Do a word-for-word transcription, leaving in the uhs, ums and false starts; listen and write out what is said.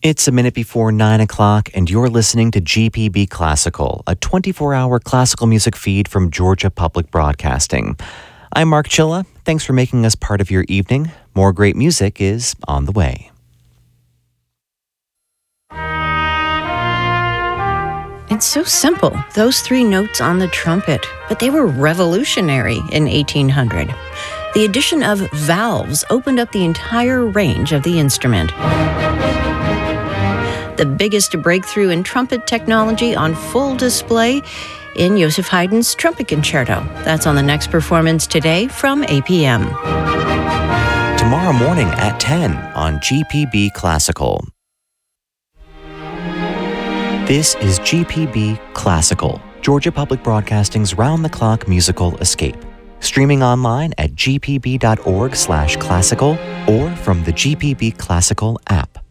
It's a minute before nine o'clock, and you're listening to G P B Classical, a twenty-four hour classical music feed from Georgia Public Broadcasting. I'm Mark Chilla. Thanks for making us part of your evening. More great music is on the way. It's so simple, those three notes on the trumpet, but they were revolutionary in eighteen hundred. The addition of valves opened up the entire range of the instrument. The biggest breakthrough in trumpet technology on full display in Joseph Haydn's Trumpet Concerto. That's on the next performance today from eight p.m. Tomorrow morning at ten on G P B Classical. This is G P B Classical, Georgia Public Broadcasting's round-the-clock musical escape. Streaming online at g p b dot org slash classical or from the G P B Classical app.